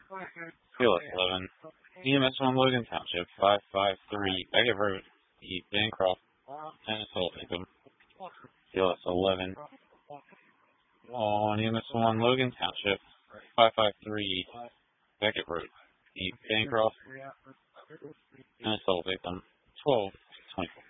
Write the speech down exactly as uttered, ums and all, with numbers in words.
Field eleven. E M S one Logan Township, five five three, Beckett Road, East Bancroft, and assault victim. Field eleven. On E M S one Logan Township, five five three, Beckett Road, East Bancroft, and assault victim. twelve twenty-four.